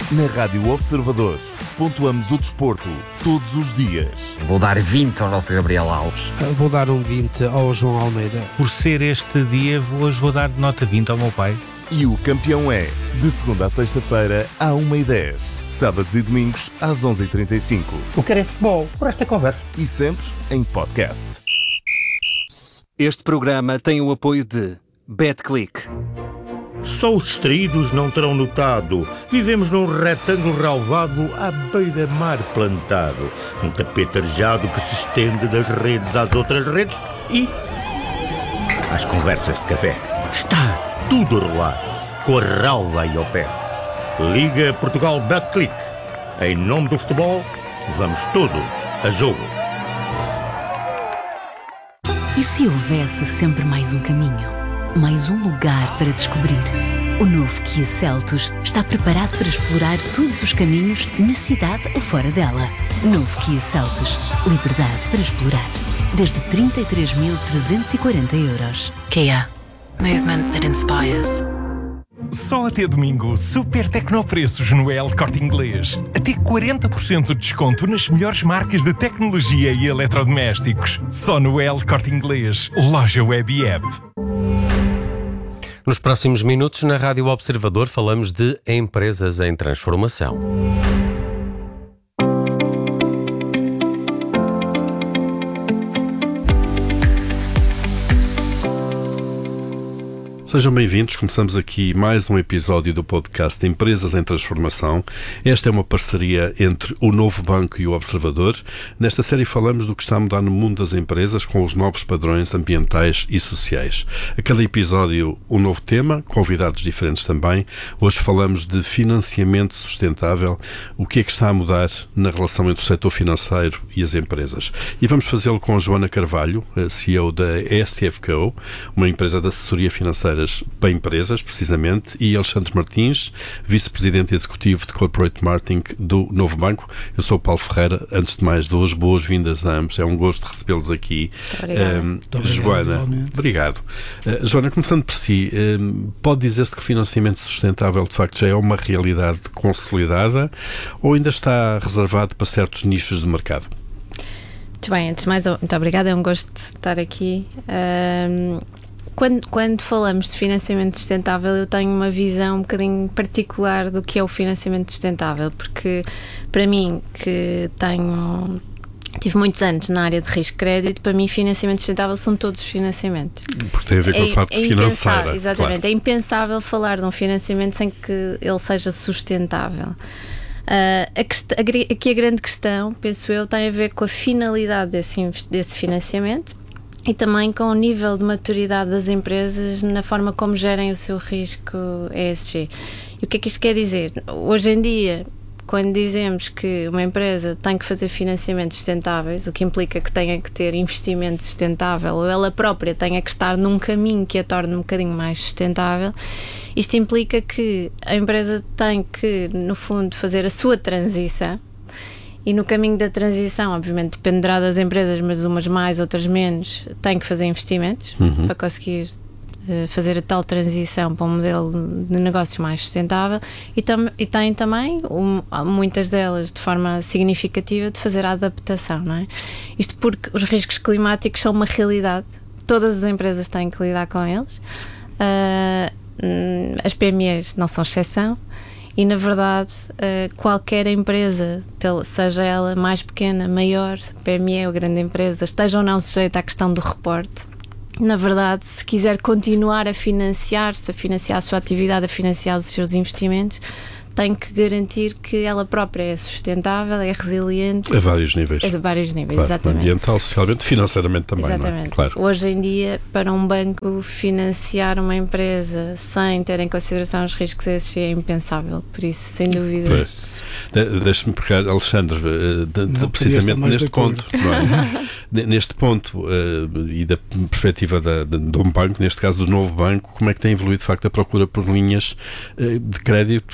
Na Rádio Observador, pontuamos o desporto todos os dias. Vou dar 20 ao nosso Gabriel Alves. Vou dar um 20 ao João Almeida. Por ser este dia, hoje vou dar nota 20 ao meu pai. E o campeão é, de segunda a sexta-feira, à 1h10. Sábados e domingos, às 11h35. O que é futebol, por esta conversa. E sempre em podcast. Este programa tem o apoio de BetClick. Só os distraídos não terão notado. Vivemos num retângulo relvado à beira-mar plantado. Um tapete arejado que se estende das redes às outras redes e às conversas de café. Está tudo a rolar, com a relva aí ao pé. Liga Portugal BetClick. Em nome do futebol, vamos todos a jogo. E se houvesse sempre mais um caminho? Mais um lugar para descobrir? O novo Kia Seltos está preparado para explorar todos os caminhos na cidade ou fora dela. Novo Kia Seltos. Liberdade para explorar. Desde 33.340 €. Kia. Movement that inspires. Só até domingo, super tecnopreços no El Corte Inglês. Até 40% de desconto nas melhores marcas de tecnologia e eletrodomésticos. Só no El Corte Inglês. Loja Web e App. Nos próximos minutos, na Rádio Observador, falamos de empresas em transformação. Sejam bem-vindos, começamos aqui mais um episódio do podcast Empresas em Transformação. Esta é uma parceria entre o Novo Banco e o Observador. Nesta série falamos do que está a mudar no mundo das empresas com os novos padrões ambientais e sociais. A cada episódio um novo tema, convidados diferentes também. Hoje falamos de financiamento sustentável, o que é que está a mudar na relação entre o setor financeiro e as empresas. E vamos fazê-lo com a Joana Carvalho, a CEO da SFCO, uma empresa de assessoria financeira para empresas, precisamente, e Alexandre Martins, vice-presidente executivo de Corporate Marketing do Novo Banco. Eu sou o Paulo Ferreira. Antes de mais, dou as boas-vindas a ambos. É um gosto recebê-los aqui. Obrigado. Joana, obrigado. Joana, começando por si, pode dizer-se que o financiamento sustentável, de facto, já é uma realidade consolidada ou ainda está reservado para certos nichos de mercado? Muito bem, antes de mais, muito obrigada. É um gosto de estar aqui. Quando falamos de financiamento sustentável, eu tenho uma visão um bocadinho particular do que é o financiamento sustentável, porque para mim, que tive muitos anos na área de risco de crédito, para mim financiamento sustentável são todos os financiamentos. Porque tem a ver com a parte financeira. Exatamente, claro. É impensável falar de um financiamento sem que ele seja sustentável. Aqui a grande questão, penso eu, tem a ver com a finalidade desse financiamento e também com o nível de maturidade das empresas na forma como gerem o seu risco ESG. E o que é que isto quer dizer? Hoje em dia, quando dizemos que uma empresa tem que fazer financiamentos sustentáveis, o que implica que tenha que ter investimento sustentável ou ela própria tenha que estar num caminho que a torne um bocadinho mais sustentável, isto implica que a empresa tem que, no fundo, fazer a sua transição. E no caminho da transição, obviamente, dependerá das empresas, mas umas mais, outras menos, têm que fazer investimentos para conseguir fazer a tal transição para um modelo de negócio mais sustentável e têm também, muitas delas de forma significativa, de fazer a adaptação, não é? Isto porque os riscos climáticos são uma realidade, todas as empresas têm que lidar com eles, as PMEs não são exceção. E, na verdade, qualquer empresa, seja ela mais pequena, maior, PME ou grande empresa, esteja ou não sujeita à questão do reporte, na verdade, se quiser continuar a financiar-se, a financiar a sua atividade, a financiar os seus investimentos, tem que garantir que ela própria é sustentável, é resiliente. A vários níveis. A vários níveis, claro, exatamente. Ambiental, socialmente, financeiramente também. Exatamente. Não é? Claro. Hoje em dia, para um banco financiar uma empresa sem ter em consideração os riscos ESG é impensável. Por isso, sem dúvida. Deixe-me pegar, Alexandre, precisamente neste ponto. Não é? Neste ponto, e da perspectiva de um banco, neste caso do Novo Banco, como é que tem evoluído, de facto, a procura por linhas de crédito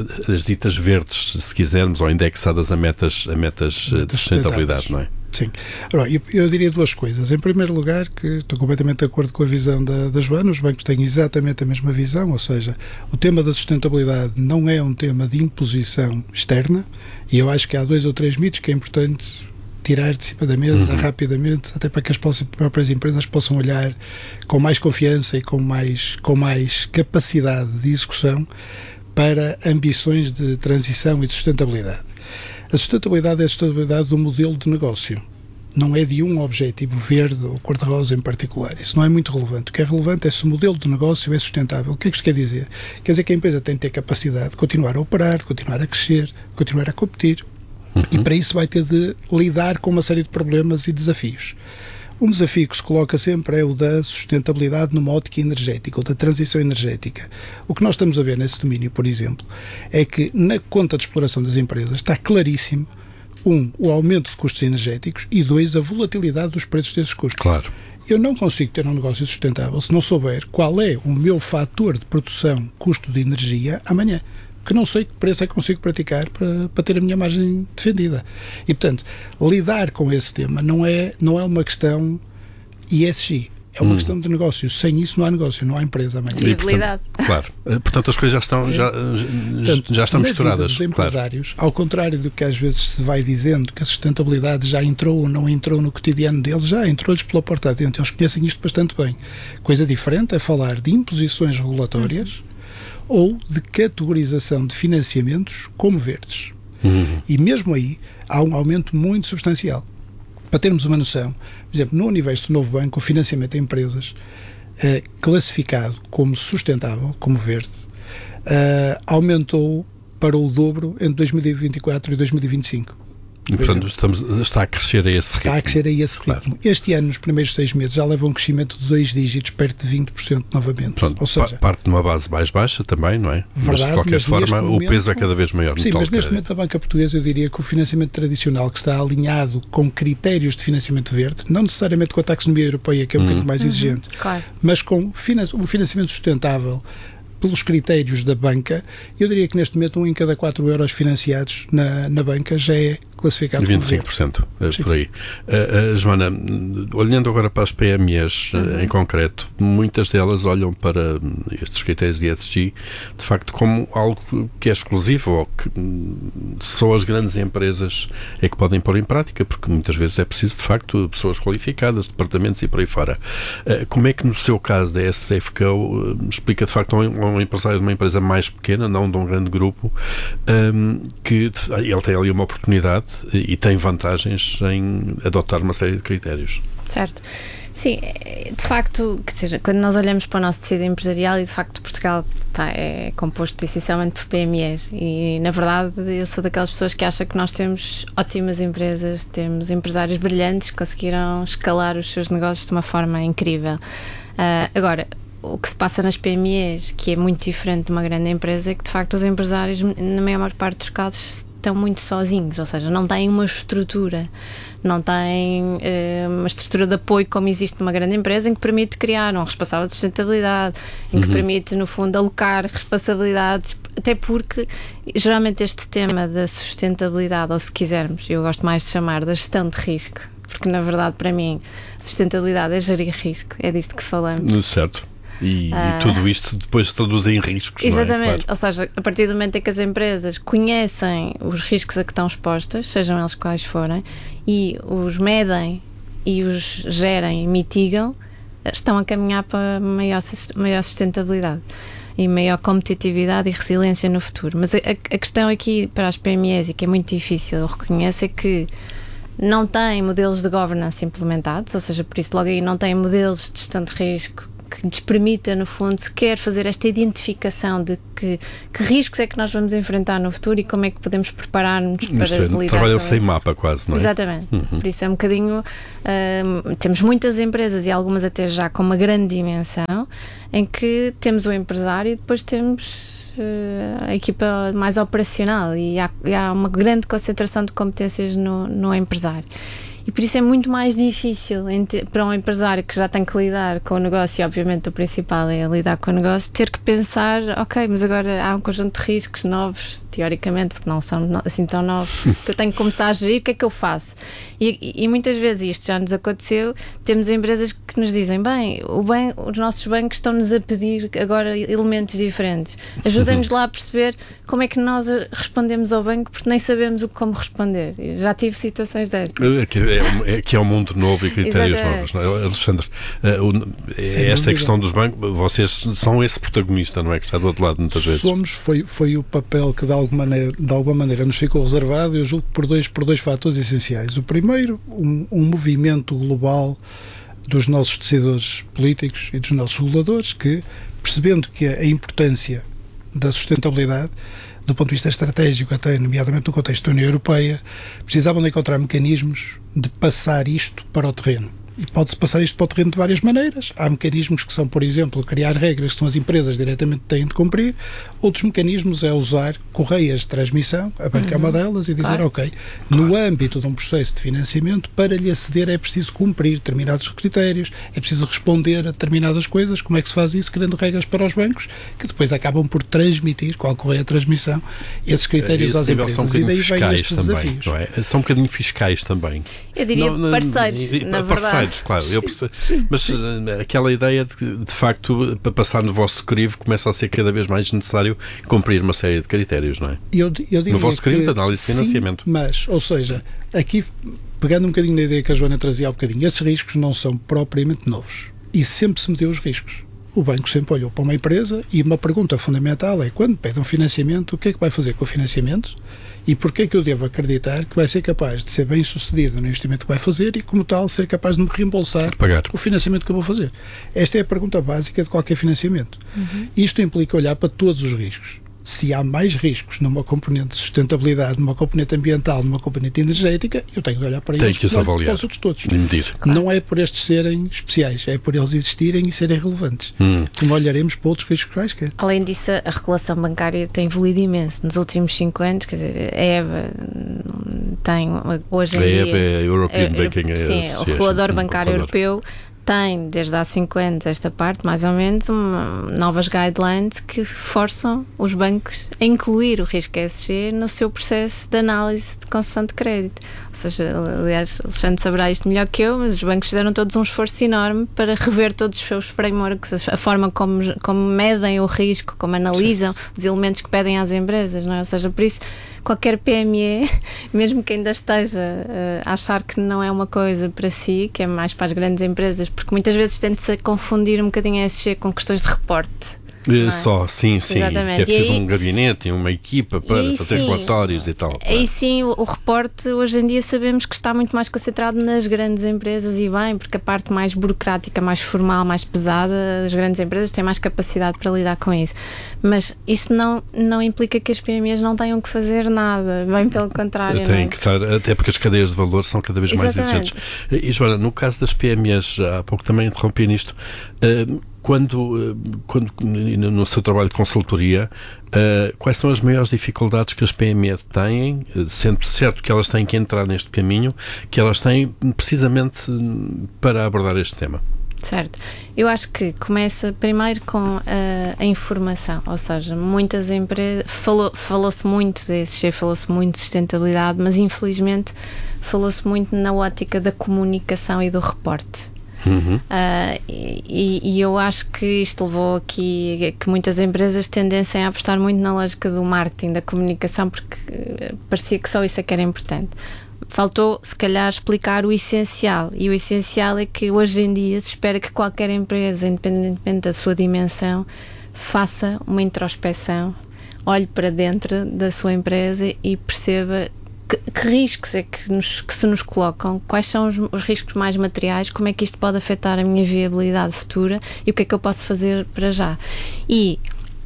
as ditas verdes, se quisermos, ou indexadas a metas de sustentabilidade, não é? Sim. Ora, eu diria duas coisas. Em primeiro lugar, que estou completamente de acordo com a visão da Joana, os bancos têm exatamente a mesma visão, ou seja, o tema da sustentabilidade não é um tema de imposição externa, e eu acho que há 2 ou 3 mitos que é importante tirar de cima da mesa rapidamente, até para que as próprias empresas possam olhar com mais confiança e com mais capacidade de execução para ambições de transição e de sustentabilidade. A sustentabilidade é a sustentabilidade do modelo de negócio. Não é de um objetivo verde ou cor-de-rosa em particular. Isso não é muito relevante. O que é relevante é se o modelo de negócio é sustentável. O que é que isto quer dizer? Quer dizer que a empresa tem de ter capacidade de continuar a operar, de continuar a crescer, de continuar a competir. E para isso vai ter de lidar com uma série de problemas e desafios. Um desafio que se coloca sempre é o da sustentabilidade numa ótica energética, ou da transição energética. O que nós estamos a ver nesse domínio, por exemplo, é que na conta de exploração das empresas está claríssimo, o aumento de custos energéticos e 2, a volatilidade dos preços desses custos. Claro. Eu não consigo ter um negócio sustentável se não souber qual é o meu fator de produção, custo de energia, amanhã. Que não sei que preço é que consigo praticar para ter a minha margem defendida. E, portanto, lidar com esse tema não é uma questão ESG, é uma questão de negócio. Sem isso não há negócio, não há empresa amanhã. Viabilidade. Claro. Portanto, as coisas já estão misturadas. Os empresários, ao contrário do que às vezes se vai dizendo, que a sustentabilidade já entrou ou não entrou no cotidiano deles, já entrou-lhes pela porta adentro. Eles conhecem isto bastante bem. Coisa diferente é falar de imposições regulatórias ou de categorização de financiamentos como verdes. E mesmo aí há um aumento muito substancial. Para termos uma noção, por exemplo, no universo do novo banco, o financiamento a empresas classificado como sustentável, como verde, aumentou para o dobro entre 2024 e 2025. E, portanto, está a crescer a esse ritmo. Está a crescer a esse ritmo. Claro. Este ano, nos primeiros 6 meses, já leva um crescimento de 2 dígitos, perto de 20% novamente. Pronto, ou seja, parte de uma base mais baixa também, não é? Verdade, mas de qualquer forma, momento, o peso é cada vez maior. Sim, mas neste momento na banca portuguesa eu diria que o financiamento tradicional, que está alinhado com critérios de financiamento verde, não necessariamente com a taxonomia europeia, que é um bocadinho mais exigente, claro, mas com o financiamento sustentável pelos critérios da banca, eu diria que neste momento 1 em cada 4 euros financiados na banca já é classificado 25%, por aí. Joana, olhando agora para as PMEs em concreto, muitas delas olham para estes critérios de ESG de facto como algo que é exclusivo ou que só as grandes empresas é que podem pôr em prática, porque muitas vezes é preciso de facto pessoas qualificadas, departamentos e por aí fora. Como é que no seu caso da SFCO explica de facto a um empresário de uma empresa mais pequena, não de um grande grupo, que ele tem ali uma oportunidade e tem vantagens em adotar uma série de critérios. Certo. Sim, de facto, quer dizer, quando nós olhamos para o nosso tecido empresarial, e de facto Portugal é composto essencialmente por PMEs, e na verdade eu sou daquelas pessoas que acham que nós temos ótimas empresas, temos empresários brilhantes que conseguiram escalar os seus negócios de uma forma incrível. Agora, o que se passa nas PMEs, que é muito diferente de uma grande empresa, é que de facto os empresários, na maior parte dos casos, estão muito sozinhos, ou seja, não têm uma estrutura, não têm uma estrutura de apoio como existe numa grande empresa, em que permite criar um responsável de sustentabilidade, em que permite, no fundo, alocar responsabilidades, até porque geralmente este tema da sustentabilidade, ou se quisermos, eu gosto mais de chamar da gestão de risco, porque na verdade para mim sustentabilidade é gerir risco, é disto que falamos. Certo. E tudo isto depois se traduz em riscos. Exatamente, não é? Claro. Ou seja, a partir do momento em que as empresas conhecem os riscos a que estão expostas, sejam eles quais forem, e os medem e os gerem e mitigam, estão a caminhar para maior sustentabilidade e maior competitividade e resiliência no futuro. Mas a questão aqui para as PMEs, e que é muito difícil, eu reconheço, é que não têm modelos de governance implementados, ou seja, por isso logo aí não têm modelos de gestão de risco que nos permita, no fundo, sequer fazer esta identificação de que riscos é que nós vamos enfrentar no futuro e como é que podemos preparar-nos para lidar. Trabalham sem mapa quase, não é? Exatamente. Por isso é um bocadinho... temos muitas empresas e algumas até já com uma grande dimensão, em que temos o empresário e depois temos a equipa mais operacional, e há uma grande concentração de competências no empresário. E por isso é muito mais difícil para um empresário que já tem que lidar com o negócio, e obviamente o principal é lidar com o negócio, ter que pensar, ok, mas agora há um conjunto de riscos novos, teoricamente, porque não são assim tão novos, que eu tenho que começar a gerir, o que é que eu faço? E muitas vezes isto já nos aconteceu, temos empresas que nos dizem, bem, os nossos bancos estão-nos a pedir agora elementos diferentes, ajuda-nos lá a perceber como é que nós respondemos ao banco, porque nem sabemos como responder. Eu já tive situações destas. Que é um mundo novo e critérios novos, não é? Alexandre, esta questão dos bancos, vocês são esse protagonista, não é? Que está do outro lado muitas vezes. Foi o papel que de alguma maneira nos ficou reservado, eu julgo, por dois fatores essenciais. O primeiro, um movimento global dos nossos decisores políticos e dos nossos reguladores que, percebendo que a importância da sustentabilidade do ponto de vista estratégico, até nomeadamente no contexto da União Europeia, precisavam de encontrar mecanismos de passar isto para o terreno. E pode-se passar isto para o terreno de várias maneiras. Há mecanismos que são, por exemplo, criar regras que são as empresas diretamente têm de cumprir. Outros mecanismos é usar correias de transmissão, a banca é uma delas, e dizer, ok, no âmbito de um processo de financiamento, para lhe aceder é preciso cumprir determinados critérios, é preciso responder a determinadas coisas. Como é que se faz isso? Criando regras para os bancos, que depois acabam por transmitir, com a correia de transmissão, esses critérios às empresas. E daí vêm estes desafios. Não é? São um bocadinho fiscais também. Eu diria parceiros, na verdade. Claro, eu percebo. Sim, mas aquela ideia de facto, para passar no vosso crivo, começa a ser cada vez mais necessário cumprir uma série de critérios, não é? Eu diria no vosso crivo de análise de financiamento. Mas, ou seja, aqui, pegando um bocadinho na ideia que a Joana trazia há um bocadinho, esses riscos não são propriamente novos. E sempre se meteu os riscos. O banco sempre olhou para uma empresa e uma pergunta fundamental é, quando pede um financiamento, o que é que vai fazer com o financiamento? E porquê é que eu devo acreditar que vai ser capaz de ser bem sucedido no investimento que vai fazer e, como tal, ser capaz de me reembolsar o financiamento que eu vou fazer? Esta é a pergunta básica de qualquer financiamento. Isto implica olhar para todos os riscos. Se há mais riscos numa componente de sustentabilidade, numa componente ambiental, numa componente energética, eu tenho de olhar para eles, que avaliar, para os outros todos. E medir. Não é por estes serem especiais, é por eles existirem e serem relevantes. Como olharemos para outros riscos quaisquer. Além disso, a regulação bancária tem evoluído imenso nos últimos 5 anos, quer dizer, a EBA tem hoje em dia... A EBA é a European Banking Association. Sim, o regulador bancário europeu tem, desde há 5 anos, esta parte, mais ou menos, novas guidelines que forçam os bancos a incluir o risco ESG no seu processo de análise de concessão de crédito. Ou seja, aliás, Alexandre saberá isto melhor que eu, mas os bancos fizeram todos um esforço enorme para rever todos os seus frameworks, a forma como medem o risco, como analisam os elementos que pedem às empresas, não é? Ou seja, por isso, qualquer PME, mesmo que ainda esteja a achar que não é uma coisa para si, que é mais para as grandes empresas, porque muitas vezes tende-se a confundir um bocadinho a ESG com questões de reporte. Só, sim. Exatamente. Que é preciso um gabinete e uma equipa para fazer relatórios e tal. Aí sim, o reporte, hoje em dia sabemos que está muito mais concentrado nas grandes empresas, e bem, porque a parte mais burocrática, mais formal, mais pesada, as grandes empresas têm mais capacidade para lidar com isso. Mas isso não implica que as PMEs não tenham que fazer nada, bem pelo contrário. Tem que estar, até porque as cadeias de valor são cada vez mais exigentes. E Joana, no caso das PMEs, há pouco também interrompi nisto, quando no seu trabalho de consultoria, quais são as maiores dificuldades que as PME têm, sendo certo que elas têm que entrar neste caminho, que elas têm precisamente para abordar este tema? Certo. Eu acho que começa primeiro com a informação, ou seja, muitas empresas, falou-se muito de ESG, falou-se muito de sustentabilidade, mas infelizmente falou-se muito na ótica da comunicação e do reporte. E eu acho que isto levou aqui que muitas empresas tendessem a apostar muito na lógica do marketing, da comunicação, porque parecia que só isso é que era importante. Faltou, se calhar, explicar o essencial, e o essencial é que hoje em dia se espera que qualquer empresa, independentemente da sua dimensão, faça uma introspeção, olhe para dentro da sua empresa e perceba que riscos é que se nos colocam, quais são os riscos mais materiais, como é que isto pode afetar a minha viabilidade futura e o que é que eu posso fazer para já. E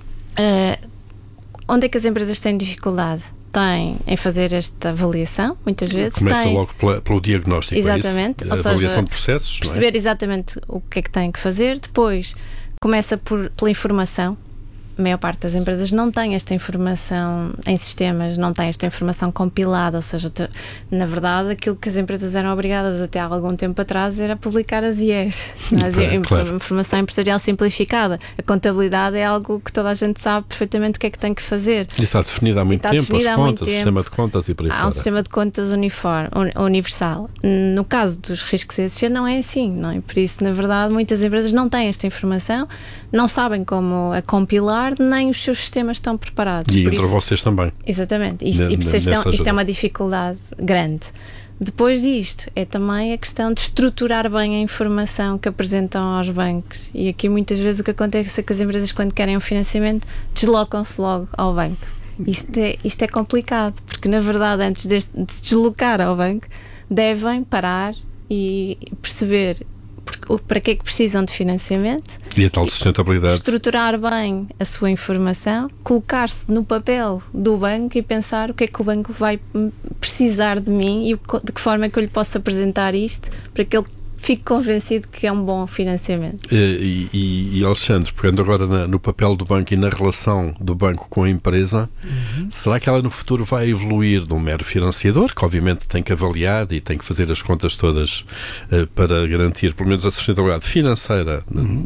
onde é que as empresas têm dificuldade? Têm em fazer esta avaliação, muitas vezes. Começa logo pelo diagnóstico. Exatamente. É isso? A avaliação de processos. Perceber exatamente o que é que têm que fazer. Depois começa pela informação. a maior parte das empresas não tem esta informação em sistemas, não tem esta informação compilada, ou seja, na verdade aquilo que as empresas eram obrigadas até há algum tempo atrás era publicar as IEs, informação empresarial simplificada. A contabilidade é algo que toda a gente sabe perfeitamente o que é que tem que fazer. E está definida há muito tempo, as contas, o sistema de contas e por aí fora. Há um sistema de contas universal. No caso dos riscos ESG não é assim, não é? Por isso, na verdade, muitas empresas não têm esta informação, não sabem como a compilar, nem os seus sistemas estão preparados. E entre vocês também. Exatamente. Isto é uma dificuldade grande. Depois disto, é também a questão de estruturar bem a informação que apresentam aos bancos. E aqui muitas vezes o que acontece é que as empresas, quando querem um financiamento, deslocam-se logo ao banco. Isto é complicado, porque na verdade, antes de se deslocar ao banco, devem parar e perceber para que é que precisam de financiamento e a tal sustentabilidade, estruturar bem a sua informação, colocar-se no papel do banco e pensar o que é que o banco vai precisar de mim e de que forma é que eu lhe posso apresentar isto para que ele fique convencido que é um bom financiamento. E Alexandre, pegando agora no papel do banco e na relação do banco com a empresa, será que ela no futuro vai evoluir de um mero financiador, que obviamente tem que avaliar e tem que fazer as contas todas para garantir pelo menos a sustentabilidade financeira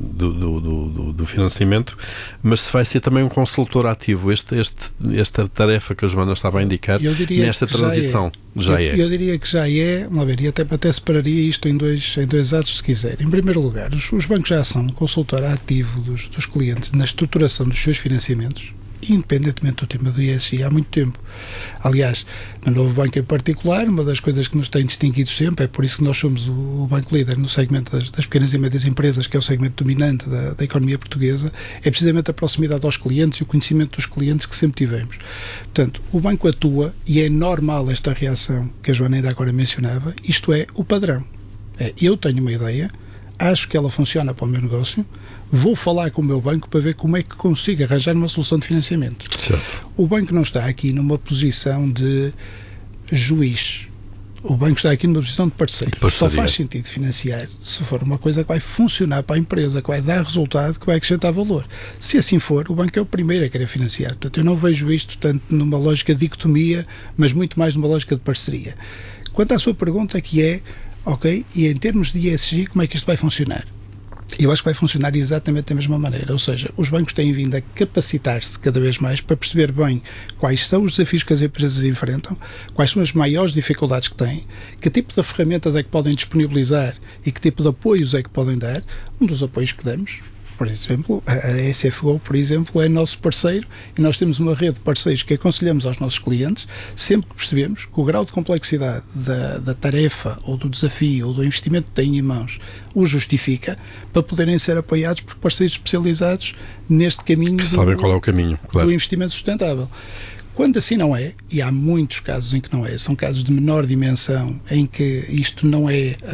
do financiamento, mas se vai ser também um consultor ativo? Esta tarefa que a Joana estava a indicar nesta transição já é. Eu diria que já é, e até separaria isto em dois atos, se quiser. Em primeiro lugar, os bancos já são um consultor ativo dos clientes na estruturação dos seus financiamentos, independentemente do tema do ESG, há muito tempo. Aliás, no Novo Banco em particular, uma das coisas que nos tem distinguido sempre, é por isso que nós somos o banco líder no segmento das pequenas e médias empresas, que é o segmento dominante da economia portuguesa, é precisamente a proximidade aos clientes e o conhecimento dos clientes que sempre tivemos. Portanto, o banco atua e é normal esta reação que a Joana ainda agora mencionava, isto é o padrão. Eu tenho uma ideia, acho que ela funciona para o meu negócio, vou falar com o meu banco para ver como é que consigo arranjar uma solução de financiamento. Certo. O banco não está aqui numa posição de juiz. O banco está aqui numa posição de parceiro. Só faz sentido financiar se for uma coisa que vai funcionar para a empresa, que vai dar resultado, que vai acrescentar valor. Se assim for, o banco é o primeiro a querer financiar. Portanto, eu não vejo isto tanto numa lógica de dicotomia, mas muito mais numa lógica de parceria. Quanto à sua pergunta, que é, ok, e em termos de ESG, como é que isto vai funcionar? Eu acho que vai funcionar exatamente da mesma maneira, ou seja, os bancos têm vindo a capacitar-se cada vez mais para perceber bem quais são os desafios que as empresas enfrentam, quais são as maiores dificuldades que têm, que tipo de ferramentas é que podem disponibilizar e que tipo de apoios é que podem dar. Um dos apoios que damos, por exemplo, a SFGO, por exemplo, é nosso parceiro e nós temos uma rede de parceiros que aconselhamos aos nossos clientes sempre que percebemos que o grau de complexidade da tarefa ou do desafio ou do investimento que têm em mãos o justifica para poderem ser apoiados por parceiros especializados neste caminho que sabem qual é o caminho, claro, do investimento sustentável. Quando assim não é, e há muitos casos em que não é, são casos de menor dimensão em que isto não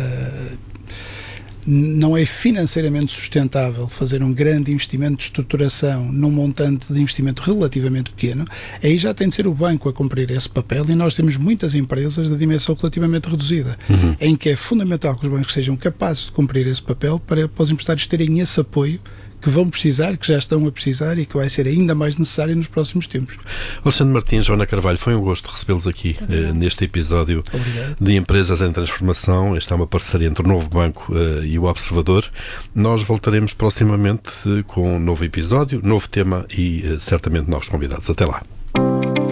é financeiramente sustentável fazer um grande investimento de estruturação num montante de investimento relativamente pequeno, aí já tem de ser o banco a cumprir esse papel e nós temos muitas empresas de dimensão relativamente reduzida, em que é fundamental que os bancos sejam capazes de cumprir esse papel para os empresários terem esse apoio que vão precisar, que já estão a precisar e que vai ser ainda mais necessário nos próximos tempos. Alexandre Martins, Joana Carvalho, foi um gosto recebê-los aqui neste episódio de Empresas em Transformação. Esta é uma parceria entre o Novo Banco e o Observador. Nós voltaremos proximamente com um novo episódio, novo tema e certamente novos convidados. Até lá.